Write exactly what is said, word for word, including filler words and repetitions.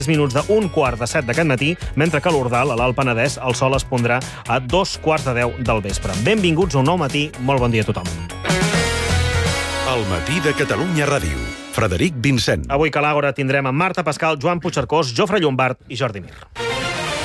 minuts d'un quart de set d'aquest matí, mentre que a l'Ordal, a l'Alt Penedès, el sol es pondrà a dos quarts de deu del vespre. Benvinguts a un nou matí. Molt bon dia a tothom. El matí de Catalunya Ràdio. Frederic Vincent. Avui a l'Àgora tindrem a Marta Pascal, Joan Puigcercós, Jofre Llombart i Jordi Mir.